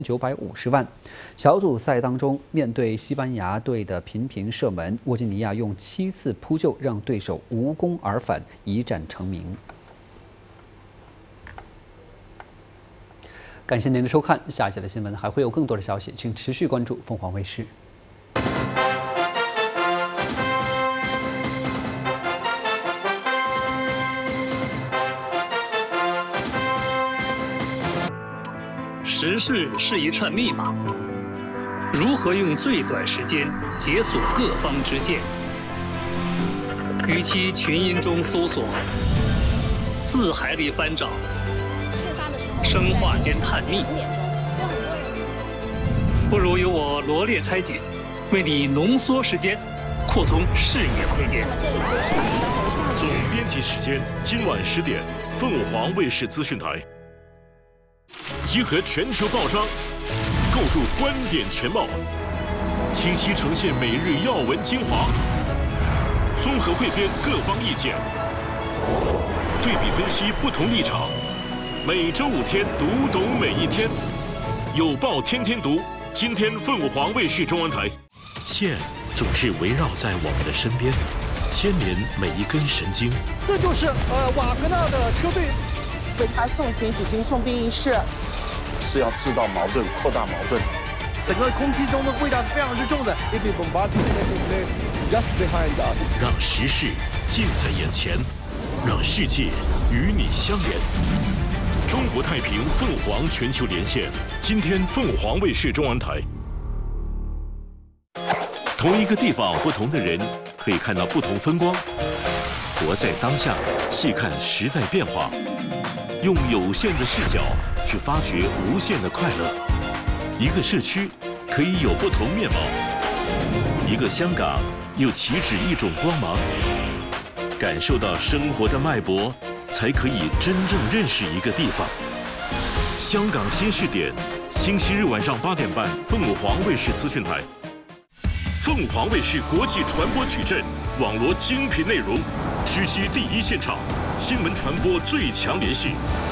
950万。小组赛当中，面对西班牙队的频频射门，沃基尼亚用7次扑救让对手无功而返，一战成名。感谢您的收看，下一节的新闻还会有更多的消息，请持续关注凤凰卫视。 时事是一串密码，如何用最短时间解锁各方之见？与其群音中搜索，字海里翻找，生化间探秘，不如由我罗列拆解，为你浓缩时间，扩充视野窥见。 总编辑时间，今晚10点，凤凰卫视资讯台。集合全球报章，构筑观点全貌，清晰呈现每日要闻精华，综合汇编各方意见，对比分析不同立场。每周5天，读懂每一天，有报天天读。今天凤凰卫视中文台。线总是围绕在我们的身边，牵连每一根神经。 这就是瓦格纳的车队。 为他送行举行送殡仪式， 是要制造矛盾，扩大矛盾。 整个空气中的味道是非常之重的。 让时事近在眼前，让世界与你相连。中国太平凤凰全球连线，今天凤凰卫视中文台。同一个地方，不同的人，可以看到不同风光。活在当下，细看时代变化，用有限的视角去发掘无限的快乐。一个社区可以有不同面貌，一个香港又岂止一种光芒。感受到生活的脉搏，才可以真正认识一个地方。香港新视点，星期日晚上8点半，凤凰卫视资讯台。凤凰卫视国际传播矩阵，网罗精品内容，狙击第一现场，新闻传播最强联系。